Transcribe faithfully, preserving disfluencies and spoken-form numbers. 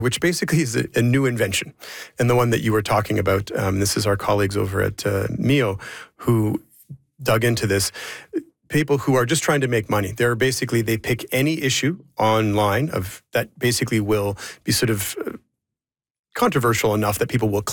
which basically is a, a new invention. And the one that you were talking about, um, this is our colleagues over at uh, M I O who dug into this. People who are just trying to make money. They're basically, they pick any issue online of that basically will be sort of controversial enough that people will